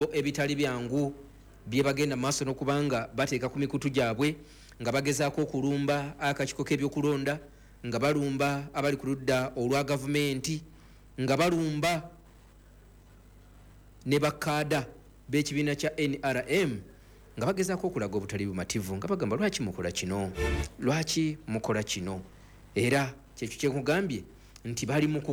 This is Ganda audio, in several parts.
ebitali byangu bye bagenda maaso n'okubanga bateeka ku mikutu gyabwe nga bagezaako okulumba akakiiko k'ebyokulonda nga balumba abali ku ludda olwa gavumenti nga balumba ne bakkaada b'ekibiina kya NRM nga bagezaako okulaga obutali bumativu nga bagamba lwaki mukola kino era kyekyo kyekugambye nti bali mu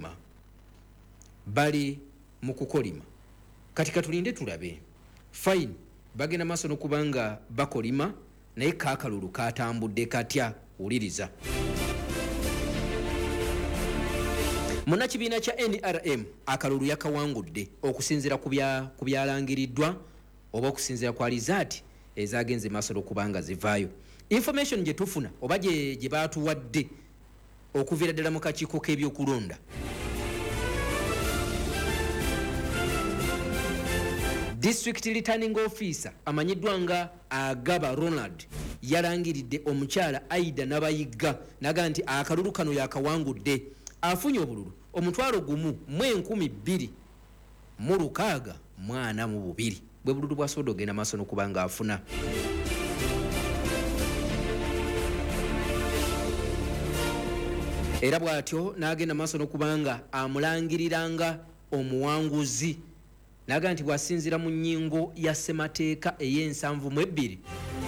kukolima kati katulinde tulabe fine bagenda maaso n'okubanga bakolima naye kaakalulu katambudde katya wuliriza munnakibiina kya NRM akalulu yakawangudde okusinziira ku byalangiriddwa oba okusinziira kwa rizaati ezagenze maaso n'okubanga zivaayo information gye tufuna oba gye baatuwadde okuviira ddala mu kakiiko k'ebyokulonda District Returning Officer amanyiddwa nga Agaba Ronald yalangiridde omukyala Aida Nabayigga naga nti akalulu kano yakawangudde afunye obululu omutwalo gumu mu 2,642 bwe bululu bwa sodo genda maaso n'okubanga afuna era bw'atyo n'agenda maaso n'okubanga amulangiriranga omuwanguzi naga nti bwasinzira mu nnyingo ya ssemateeka ey'ensanvu-mu-ebbiri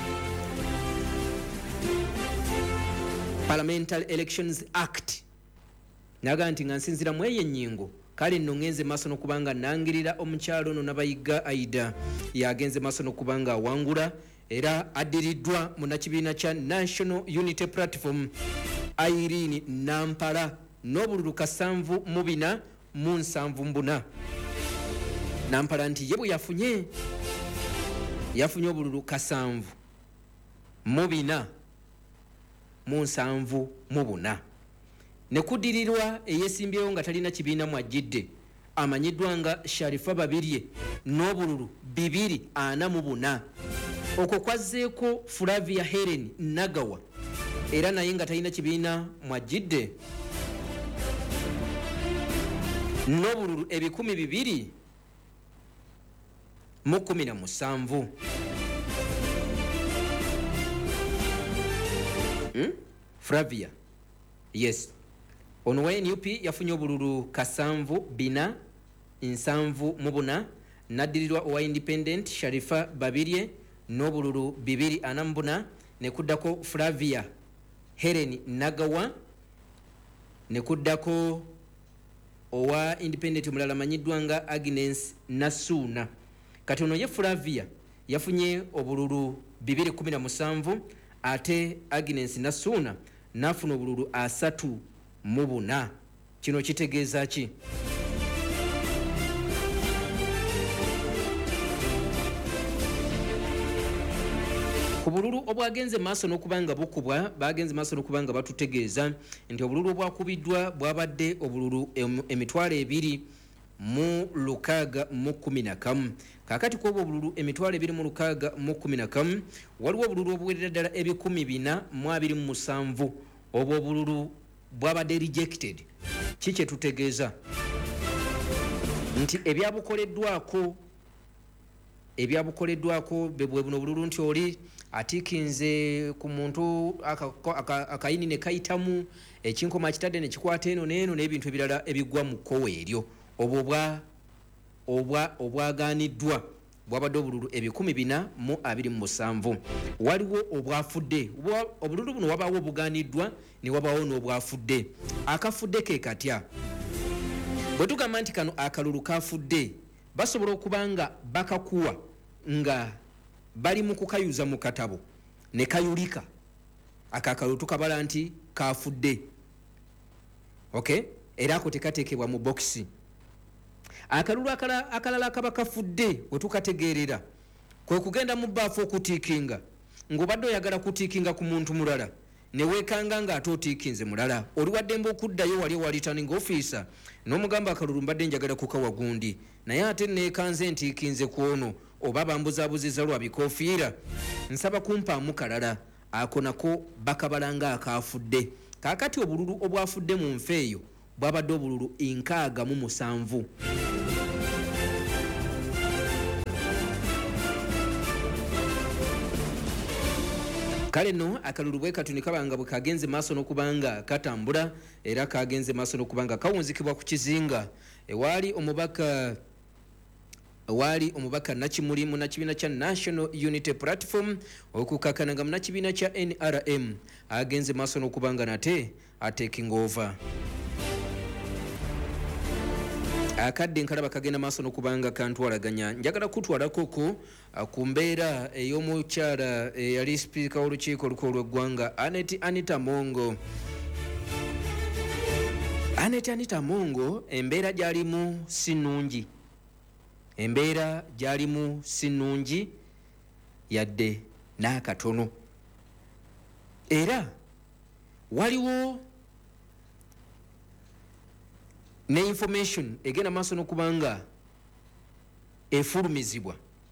Parliamentary Elections Act naga nti nga nsinzira mu eyo ennyingo kale nno ngenze maaso n'okubanga nangirira omukyalo ono Nabayigga Aida yagenze maaso n'okubanga awangula era addiriddwa munnakibiina kya National Unity Platform Irene Nampala n'obululu 774 Nampala nti ye bwe yafunye obululu 774 ne kuddirirwa eyeesimbyewo nga talina kibiina mwajjidde amanyiddwa nga Sharifa Babirye n'obululu 244 okwo kwazzeeko Flavia Helen Nagawa era naye nga talina kibiina mwajjidde n'obululu 217 Flavia yes ono wa NUP yafunye obululu 774 naddirirwa owa Independent Sharifa Babirye n'obululu 244 ne kuddako Flavia Helen Nagawa ne kuddako owa Independent mulala manyiddwa nga Agnes Nasuna kati ono ye Flavia yafunye obululu 217 ate Agnes Nasuna nafuna obululu 34 kino kitegeeza ki ku bululu obwagenze maaso n'okubanga bukubwa bagenze maaso n'okubanga batutegeeza nti obululu obwakubiddwa bwabadde obululu 2,611 kakati kw'obwo obululu 2,611 waliwo obululu obuwerera ddala 427 obwo obululu bwabadde rejected kiki tutegeeza nti ebyabukoleddwako bwe buno obululu nti oli atikinze ku muntu akayini ne kayitamu ekinkoma kitadde ne kikwata eno n'eno n'ebintu ebirala ebigwa mu kkowe eryo obwagaaniddwa bwabadde obululu 427 waliwo obwafudde obululu buno wabaawo obugaaniddwa ne wabaawo n'obwafudde akafudde ke katya bwe tugamba nti kano akalulu kafudde basobola okubanga bakakuwa nga bali mu kukayuza mu katabo ne kayulika akakalulu tukabala nti kafudde okay era ako tekateekebwa mu bokisi akalulu akalala akaba kafudde we tukategeerera kwe kugenda mu bbaafu okutiikinga ng'obadde oyagala kutiikinga ku muntu mulala ne weekanga nga ate otiikinze mulala oli waddembe okuddayo wali wa returning officer n'omugamba akalulu mbadde njagala kukawa gundi naye ate neekanze ntiikinze ku ono oba bambuzaabuziza lwa bikoofiira nsaba kumpaamu kalala ako nako bakabalanga akafudde kaakati obululu obwafudde mu nfa eyo bwabadde obululu 67 kale no akalulu bwe katuni kabanga bwe kagenze maaso n'okubanga katambula era kagenze maaso n'okubanga kawunzikibwa ku kizinga wali omubaka Nakimuli mu nakibiina kya National Unity Platform okukakana nga munakibiina kya NRM agenze maaso n'okubanga nate taking over. Akadde nkalaba kagenda maaso n'okubanga kantwalaganya njagala kutwalako ku mbeera ey'omukyala yali sipiika w'olukiiko olukulu lw'eggwanga Anita Mongo. Anita Mongo embeera gy'alimu si nnungi yadde n'akatono era waliwo ne information egenda maaso n'okubanga efulumizibwa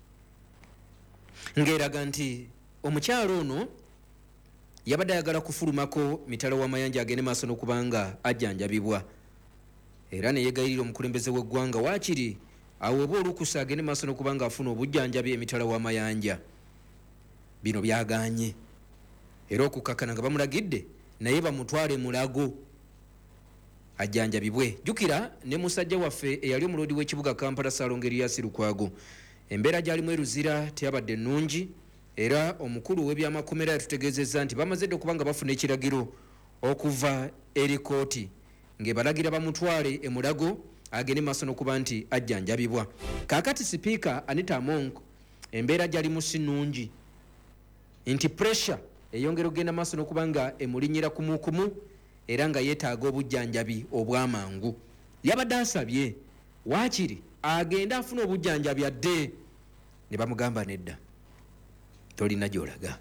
ng'eraga nti omukyalo ono yabadde ayagala kufulumako mitala w'amayanja agende maaso n'okubanga ajjanjabibwa era ne yeegayirira omukulembeze w'eggwanga waakiri aweebwa olukusa agende maaso n'okubanga afuna obujjanjabi emitala w'amayanja. Bino byaganye era okukakana nga bamulagidde naye bamutwale Mulago ajjanjabibwe. Jukira ne musajja waffe eyali omulodi w'ekibuga Kampala Ssaalongo Erias Lukwago embeera gy'alimu eruzira teyabadde nnungi era omukulu w'ebyamakomera yatutegeezezza nti bamaze dde okubanga bafuna ekiragiro okuva eri kooti ng'ebalagira bamutwale e Mulago agende maaso n'okuba nti ajjanjabibwa. Kaakati sipiika Anita Mongo embeera gy'alimu si nnungi nti pressure eyongera okugenda maaso n'okuba nga emulinyira kumukumu era nga yeetaaga obujjanjabi obw'amangu. Yabadde asabye waakiri agenda afuna obujjanjabi adde ne bamugamba nedda tolina gy'olaga.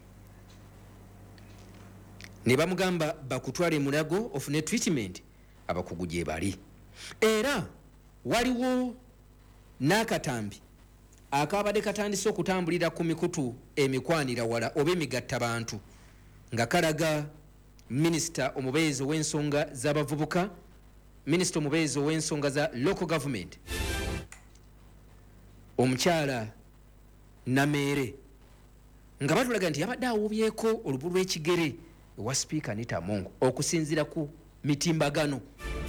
Ne bamugamba bakutwale Mulago ofune treatment abakugu gye bali. Era waliwo n'akatambi akabadde katandise okutambulira ku mikutu emikwanira wala oba emigatta bantu nga kalaga Minisita omubeezi w'ensonga z'abavubuka, Minisita omubeezi w'ensonga za local government, omukyala Nameere nga batulaga nti yabadde awubyeko olubu lw'ekigere ewa sipiika Anita Mongo okusinziira ku mitimbagano.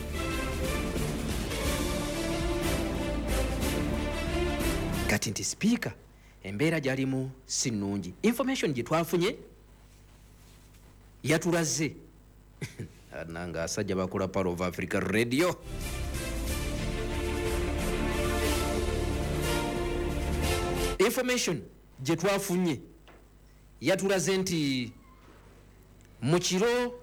Kati nti sipiika embeera gy'alimu si nnungi. Information gye twafunye yatulaze nanga asajja bakola Power of Africa Radio. Information gye twafunye yatulaze nti mu kiro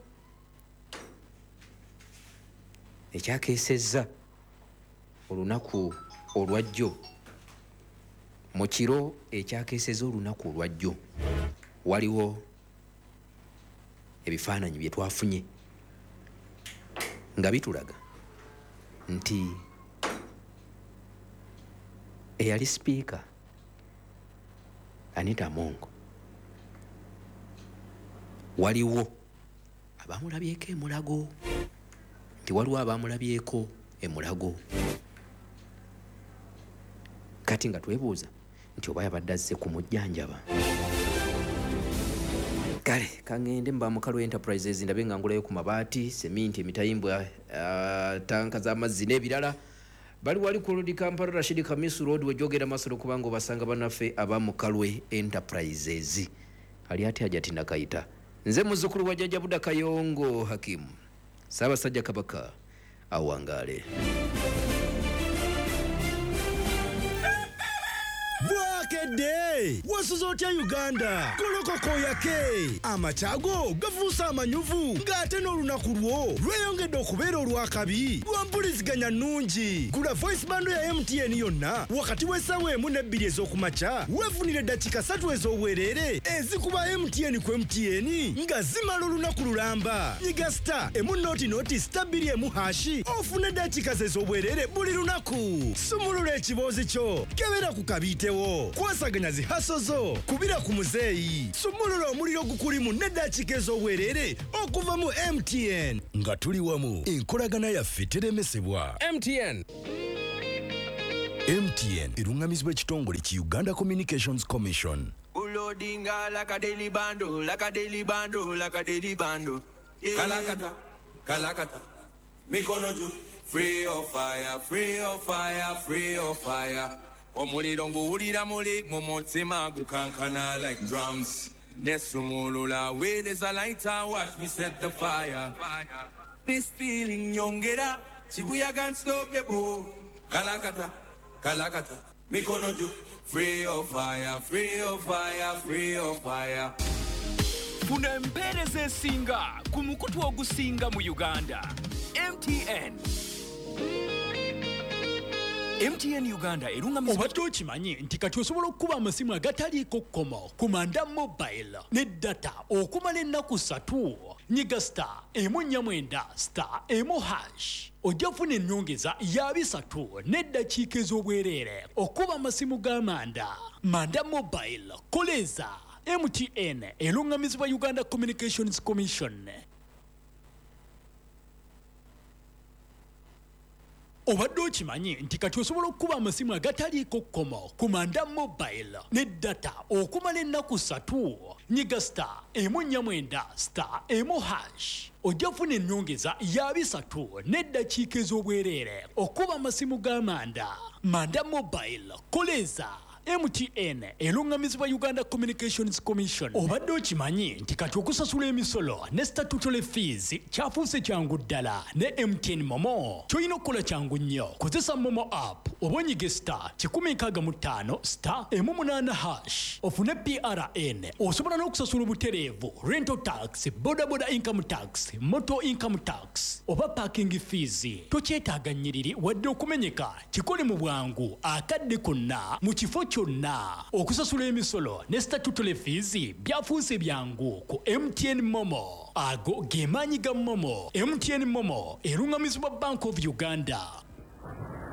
ekyakeesezza olunaku olwajjo waliwo ebifaananyi bye twafunye nga bitulaga nti eyali sipiika Anita Mongo waliwo abamulabyeko e Mulago, kati nga twebuuza nti oba yabadde azze kumujjanjaba. Kale kangende mba Mukalu Enterprises ndabe nga ngulayo ku mabaati, seminti, emitayimbwa, tanka z'amazzi n'ebirala. Bali wali ku Road Kampala Rashid Kamisu Road wejogera masolo kubanga basanga banaffe aba Mukalu Enterprises. Ali ati ajatinda kayita. Nze muzukulu wa Jjajja Buda Kayongo Hakim. Ssaabasajja Kabaka awangale. Bwakedde wasuzotya Uganda kolokoko yake amachago gafuusa amanyuvu ng'ate n'olunaku lwo lweyongedde okubeera olwakabi lwampuliziganya nnungi. Gula voice bando ya MTN yonna wakati w'essaawa 1 ne 2 ez'okumakya weefunire eddakiika 3 ez'obwereere ezikuba MTN ku MTN nga zimala olunaku lulamba. Nyiga star emu star 2 hashi ofune eddakiika ez'obwereere buli lunaku. Sumulula ekiboozi kyo kebera ku kabiitewo. Kwasaganya zihaso zo kubira ku muzeeyi. Sumulula omuliro gukulimu n'eddakiika ez'obwereere okuva mu MTN. Nga tuli wamu enkolagana yaffe teremesebwa. MTN erungamizibwa ekitongole ki Uganda Communications Commission. loadinga like a daily bando, like a daily bando, like a daily bando. Yeah. Kalakata, Kalakata, Mikonoju, free of fire, free of fire, free of fire. Omuli dongo urira muli, momotima gukankana like drums. Nesumulula, where there's a lighter, watch me set the fire. This feeling yongera, Shibuya can't stop the boom. Kalakata, Kalakata, Mikonoju, free of fire, free of fire, free of fire. Funa empereza esinga ku mukutu ogusinga mu Uganda. MTN Uganda erungamizibwa. Obadde okimanyi nti kati osobola okuba amasimu agataliiko kkomo ku Manda Mobile ne data okumala ennaku 3. Nyiga *149*1#. Ojja kufuna ennyongeza ya 3 n'eddakiika ez'obwereere okuba amasimu ga Manda Mobile. Koleza MTN erungamizibwa Uganda Communications Commission. Obadde okimanyi nti kati osobola okuba amasimu agataliiko kkomo ku Manda Mobile ne data okumala ennaku 3. Nyiga *149*1#. Ojja kufuna ennyongeza ya 3 n'eddakiika ez'obwereere okuba amasimu ga Manda Mobile. Koleza MTN erungamizibwa Uganda Communications Commission. Obadde okimanyi nti kati okusasula emisolo ne statutory fees kyafuuse kyangu ddala ne MTN Momo. Ky'olina okukola kyangu nnyo, kozesa Momo app oba onyige *165*188#. Ofune PRN. Osobola n'okusasula obutereevu, rental tax, boda income tax, motor income tax oba parking fees. Tokyetaaga nnyiriri wadde okumenyeka, kikole mu bwangu akadde konna mu kifo kyonna. Okusasula emisolo ne statutory fees byafuuse byangu ku MTN Momo. Ago ge maanyi ga Momo. MTN Momo erungamizibwa Bank of Uganda.